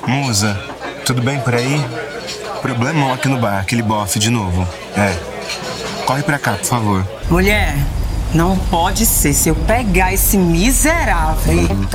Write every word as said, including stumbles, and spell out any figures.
Musa, tudo bem por aí? Problemão aqui no bar, aquele bofe de novo. É. Corre pra cá, por favor. Mulher, não pode ser. Se eu pegar esse miserável... Eita.